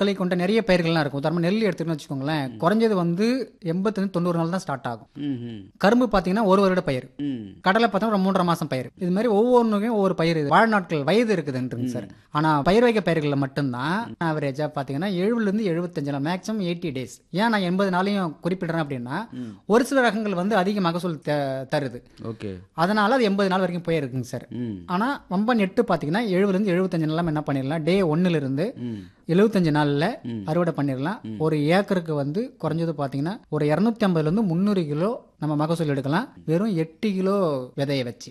நாட்களை கொண்ட நிறைய பயிர்கள்லாம் இருக்கும். உதாரணமா நெல் எடுத்துக்கணும்னு வச்சுக்கோங்களேன், குறைஞ்சது வந்து 85-90 நாள் தான் ஸ்டார்ட் ஆகும். கரும்பு பார்த்தீங்கன்னா ஒரு வருட பயிர், கடலை பார்த்தோம்னா ஒரு 3.5 மாசம் பயிர். இது மாதிரி ஒவ்வொன்றுக்கும் ஒவ்வொரு பயிர் வாழ்நாட்கள் வயது இருக்குதுன்றது சார். ஆனா பயிர் வகை பயிர்களில் மட்டும்தான் ஆவரேஜா பார்த்தீங்கன்னா 70-75 நாள், மேக்ஸிமம் 80 டேஸ். ஏன் நான் 80 நாளையும் குறிப்பிடுறேன் அப்படின்னா, ஒரு சில ரகங்கள் வந்து அதிக மகசூல் தருது. அதனால அது 80 நாள் வரைக்கும் போயிருக்குங்க சார். ஆனா வம்பன் 8 பார்த்தீங்கன்னா 70-75 நாள் என்ன பண்ணிடலாம், டே 1 இருந்து 75 நாள்ல அறுவடை பண்ணிடலாம். ஒரு ஏக்கருக்கு வந்து குறைஞ்சது பார்த்தீங்கன்னா ஒரு 250-300 கிலோ நம்ம மகசூல் எடுக்கலாம், வெறும் 8 கிலோ விதையை வச்சு.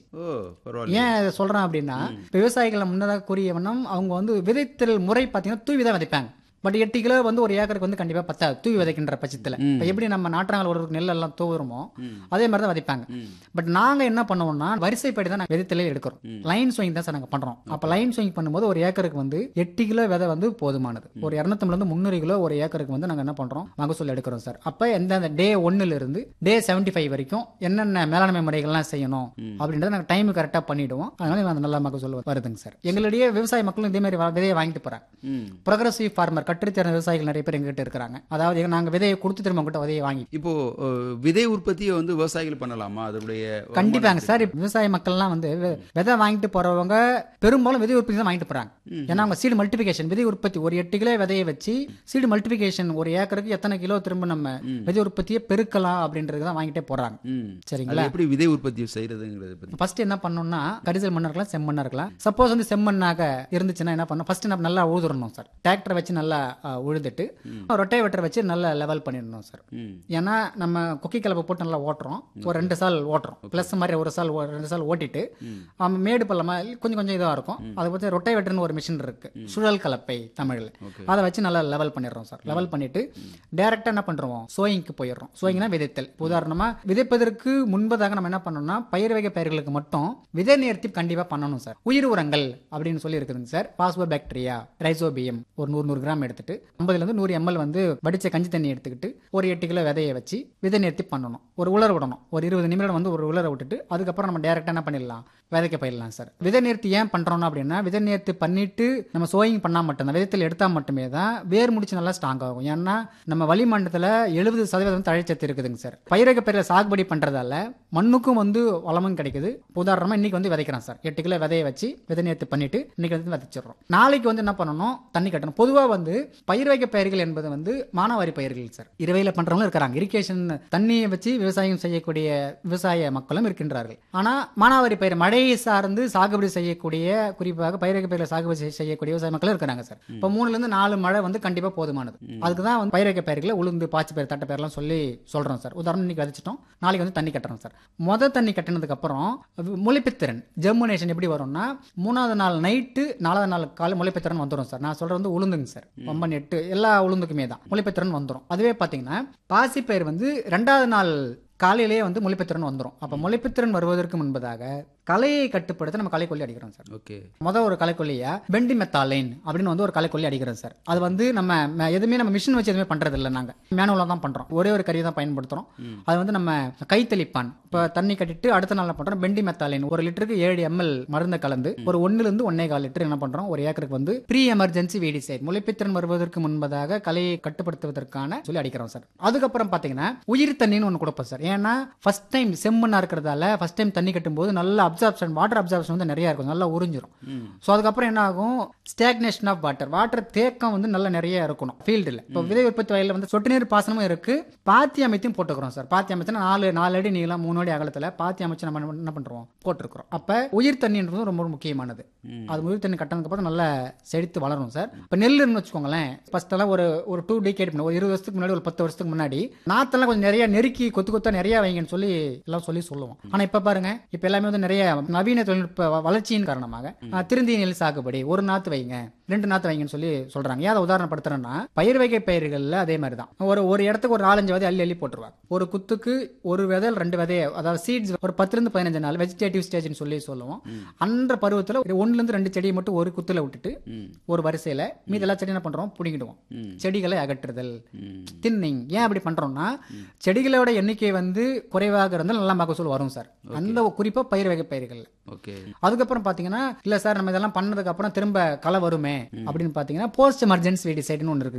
ஏன் இதை சொல்றேன் அப்படின்னா, விவசாயிகளை முன்னதாக கூறிய வண்ணம் அவங்க வந்து விதைத்தல் முறை பார்த்தீங்கன்னா தூவி தான் விதைப்பாங்க. பட் 8 கிலோ வந்து ஒரு ஏக்கருக்கு வந்து கண்டிப்பா பத்தாது தூவி விதைக்கின்ற பட்சத்தில். இப்போ எப்படி நம்ம நாற்றாங்கல் ஒரு நெல் எல்லாம் தூவுறோமோ அதே மாதிரி தான் விதைப்பாங்க. பட் நாங்க என்ன பண்ணுவோம்னா வரிசைப்படி தான் நாங்கள் விதைத்தலே எடுக்கிறோம். லைன் ஸ்விங் தான் சார் நாங்கள் பண்றோம். அப்போ லைன் ஸ்விங் பண்ணும்போது ஒரு ஏக்கருக்கு வந்து 8 கிலோ விதை வந்து போதுமானது. ஒரு 250-300 கிலோ ஒரு ஏக்கருக்கு வந்து நாங்கள் என்ன பண்றோம், மகசூல் எடுக்கிறோம் சார். அப்போ எந்த டே 1 இருந்து டே 75 வரைக்கும் என்னென்ன மேலாண்மை முறைகள்லாம் செய்யணும் அப்படின்றத நாங்கள் டைம் கரெக்டாக பண்ணிடுவோம். அதனால அந்த நல்ல மகசூல் வருதுங்க சார். எங்களுடைய விவசாய மக்களும் இதே மாதிரி விதையை வாங்கிட்டு போறாங்க. ப்ரோக்ரசிவ் ஃபார்மர் கற்றுத்தேர்ந்த விவசாயிகள் நிறைய பேர் எங்கிட்ட இருக்கிறாங்க. அதாவது நாங்க விதையை கொடுத்து திரும்ப உங்ககிட்ட விதையை வாங்கி. இப்போ விதை உற்பத்தியை வந்து விவசாயிகள் பண்ணலாமா? அதனுடைய கண்டிப்பாங்க சார். விவசாய மக்கள்லாம் வந்து விதை வாங்கிட்டு போறவங்க பெரும்பாலும் விதை உற்பத்தி தான் வாங்கிட்டு போறாங்க. ஏன்னா அவங்க சீடு மல்டிபிகேஷன் விதை உற்பத்தி ஒரு 8 கிலோ விதையை வச்சு சீடு மல்டிபிகேஷன் ஒரு ஏக்கருக்கு எத்தனை கிலோ திரும்ப நம்ம விதை உற்பத்தியை பெருக்கலாம் அப்படின்றது தான் வாங்கிட்டே போறாங்க. சரிங்களா? எப்படி விதை உற்பத்தி செய்யறதுங்கிறது பத்தி ஃபர்ஸ்ட் என்ன பண்ணணும்னா, கரிசல் மண்ணா இருக்கலாம், செம்மண்ணா இருக்கலாம். சப்போஸ் வந்து செம்மண்ணாக இருந்துச்சுன்னா என்ன பண்ணணும், ஃபர்ஸ்ட் நல்லா உழுதுறணும் சார். டிராக்டரை வச்சு நல்லா உழுதுட்டு ரொட்டை வெட்டரை வச்சு நல்லா லெவல் பண்ணிடணும் சார். ஏன்னா நம்ம கொக்கி கலப்பை போட்டு நல்லா ஓட்டுறோம், ஒரு 2 சால் ஓட்டுறோம், பிளஸ் மாதிரி ஒரு சால் 2 சால் ஓட்டிட்டு மேடு பள்ளமா கொஞ்சம் கொஞ்சம் இதாக இருக்கும். அதை பற்றி ரொட்டை வெட்டர்னு ஒரு மிஷின் இருக்கு, சுழல் கலப்பை தமிழில். அதை வச்சு நல்லா லெவல் பண்ணிடுறோம் சார். லெவல் பண்ணிட்டு டைரக்டா என்ன பண்றோம், சோயிங்க்கு போயிடுறோம். சோயிங்னா விதைத்தல். உதாரணமா விதைப்பதற்கு முன்பதாக நம்ம என்ன பண்ணணும்னா பயிர் வகை பயிர்களுக்கு மட்டும் விதை நேர்த்தி கண்டிப்பா பண்ணணும் சார். உயிர் உரங்கள் அப்படின்னு சொல்லி இருக்குதுங்க சார். பாஸ்போபாக்டீரியா, ரைசோபியம் ஒரு 100 கிராம் எடுத்துட்டு 50-100 ml வந்து வடிச்ச கஞ்சி தண்ணி எடுத்துக்கிட்டு ஒரு 8 கிலோ விதையை வச்சு விதை நேர்த்தி பண்ணணும். ஒரு உலர விடணும், ஒரு 20 நிமிடம் வந்து ஒரு உலர விட்டுட்டு அதுக்கப்புறம் நம்ம டைரக்டா என்ன பண்ணிடலாம், விதைக்க போயிடலாம் சார். விதை நேர்த்தி ஏன் பண்றோம்னா அப்படின்னா, விதை நேர்த்தி பண்ணிட்டு நம்ம சோயிங் பண்ணா மட்டும்தான், விதத்தில் எடுத்தா மட்டுமே தான் வேர் முடிச்சு நல்லா ஸ்ட்ராங் ஆகும். ஏன்னா நம்ம வளிமண்டலத்துல 70% தழைச்சத்து இருக்குதுங்க சார். பயிர் வகை பயிரை சாகுபடி பண்றதால மண்ணுக்கும் வந்து வளமும் கிடைக்குது. உதாரணமா இன்னைக்கு வந்து விதைக்கிறோம் சார், 8 கிலோ விதையை வச்சு விதை நேர்த்தி பண்ணிட்டு இன்னைக்கு வந்து விதைச்சிடறோம். நாளைக்கு வந்து என்ன பண்ணணும், தண்ணி கட்டணும். பொதுவா வந்து பயிர் வகை பயிர்கள் என்பது வந்து மானாவாரி பயிர்கள் சார். இரவையில பண்றவங்களும் இருக்கிறாங்க, இரிகேஷன் தண்ணியை வச்சு விவசாயம் செய்யக்கூடிய விவசாய மக்களும் இருக்கின்றார்கள். ஆனா மானாவாரி பயிர் மழையை சார்ந்து சாகுபடி செய்யக்கூடிய, குறிப்பாக பயிர் வகை பயிர்களை சாகுபடி செய்யக்கூடிய விவசாய மக்களும் இருக்கிறாங்க சார். இப்போ 3-4 மழை வந்து கண்டிப்பா போதுமானது. அதுக்கு தான் வந்து பயிர் வகை பயிர்களை உளுந்து, பாச்சி பயிர், தட்டை பயிரெல்லாம் சொல்லி சொல்றோம் சார். உதாரணம் இன்னைக்கு விதைச்சிட்டோம், நாளைக்கு வந்து தண்ணி கட்டுறோம் சார். தண்ணி கட்டினதுக்கு அப்புறம் முளைப்புத்திறன் ஜெர்மினேஷன் எப்படி வரும்னா, 3வது நாள் நைட்டு 4வது நாள் காலை முளைப்புத்திறன் வந்துடும் சார். நான் சொல்றது வந்து உளுந்துங்க சார். வம்பன் 8 எல்லா உளுந்துக்குமே தான் முளைப்புத்திறன் வந்துடும். அதுவே பாத்தீங்கன்னா பாசி பயிர் வந்து 2வது நாள் காலையிலேயே வந்து முளைப்புத்திறன் வந்துடும். அப்ப முளைப்புத்திறன் வருவதற்கு முன்பதாக களையை கட்டுப்படுத்த நம்ம களைக்கொல்லி அடிக்கிறோம் சார். ஒரு களைக்கொல்லியா பெண்டிமெத்தாலைன் அப்படின்னு வந்து ஒரு களைக்கொல்லி அடிக்கிறோம் சார். அது வந்து நம்ம எதுவுமே நம்ம மிஷின் வச்சு எதுவுமே பண்றது இல்லை, நாங்க மேனுவலா தான் பண்றோம். ஒரே ஒரு கருவி தான் பயன்படுத்துறோம். அது வந்து நம்ம கைத்தெளிப்பான் இப்ப தண்ணி கட்டிட்டு அடுத்த நாள் பண்றோம் பெண்டிமெத்தாலைன் 1 லிட்டருக்கு 7 ml மருந்து கலந்து ஒரு 1-1.25 லிட்டர் என்ன பண்றோம், ஒரு ஏக்கருக்கு வந்து ப்ரீ எமர்ஜென்சி வீடிசைட் முளைப்புத்திறன் வருவதற்கு முன்பதாக களையை கட்டுப்படுத்துவதற்கான சொல்லி அடிக்கிறோம் சார். அதுக்கப்புறம் பாத்தீங்கன்னா உயிர் தண்ணின்னு ஒன்று கொடுப்போம் சார். ஏன்னா ஃபர்ஸ்ட் டைம் செம்மண்ணா இருக்கிறதால ஃபர்ஸ்ட் டைம் தண்ணி கட்டும் போது நல்லா அப்சார்ப்ஷன், வாட்டர் அப்சார்ப்ஷன் வந்து நிறைய இருக்கும், நல்லா உறிஞ்சிரும். ஸோ அதுக்கப்புறம் என்ன ஆகும், ஸ்டாக்னேஷன் ஆஃப் வாட்டர் தேக்கம் வந்து நல்லா நிறைய இருக்கணும் ஃபீல்டில். இப்போ விதை உற்பத்தி வயலில் வந்து சொட்டு நீர் பாசனமும் இருக்கு, பாத்தி அமைத்தையும் போட்டுக்கிறோம் சார். பாத்தி அமைச்சுன்னா 4 அடி நீளம் 3 அடி அகலத்தில் பாத்தி அமைச்சு நம்ம என்ன பண்றோம், போட்டிருக்கிறோம். அப்ப உயிர் தண்ணின்றது ரொம்ப முக்கியமானது. அது உயிர் தண்ணி கட்டினதுக்கு அப்புறம் நல்லா செழித்து வளரும் சார். இப்போ நெல்லுன்னு வச்சுக்கோங்களேன், ஃபர்ஸ்ட் எல்லாம் ஒரு 2 டிகேட் ஒரு 20 வருஷத்துக்கு முன்னாடி, ஒரு 10 வருஷத்துக்கு முன்னாடி நாத்தெல்லாம் கொஞ்சம் நிறைய நெருக்கி கொத்து நிறைய வைங்கன்னு சொல்லி எல்லாம் சொல்லுவோம். ஆனா இப்ப பாருங்க, இப்ப எல்லாமே வந்து நிறைய நவீன தொழில்நுட்ப வளர்ச்சியின் காரணமாக திருந்திய நெல் சாகுபடி 1 நாத்து வைங்க, 2 நாத்து வைங்கன்னு சொல்லி சொல்றாங்க. ஏன் உதாரணப்படுத்துறேன்னா, பயிர் வகை பயிர்கள்ல அதே மாதிரி தான் ஒரு இடத்துக்கு ஒரு 4-5 விதை அள்ளி போட்டுருவாங்க. ஒரு குத்துக்கு ஒரு விதை 2 விதையை, அதாவது சீட்ஸ் ஒரு 10-15 நாள் வெஜிடேட்டிவ் ஸ்டேஜ்னு சொல்லி சொல்லுவோம். அந்த பருவத்தில் 1-2 செடியை மட்டும் ஒரு குத்துல விட்டுட்டு ஒரு வரிசையில மீதி எல்லா செடி என்ன பண்றோம், புடிங்கிடுவோம். செடிகளை அகற்றுதல், தின்னிங். ஏன் அப்படி பண்றோம்னா, செடிகளோட எண்ணிக்கை வந்து குறைவாக இருந்தால் நல்ல மகசூல் வரும் சார். அந்த குறிப்பா பயிர் வகை பயிர்கள். அதுக்கப்புறம் பாத்தீங்கன்னா, இல்ல சார் நம்ம இதெல்லாம் பண்ணதுக்கு அப்புறம் திரும்ப களை வருமே அப்படின்னு பாத்தீங்கன்னா போஸ்ட் எமர்ஜென்சி வீடிசைட்னு ஒன்று இருக்கு.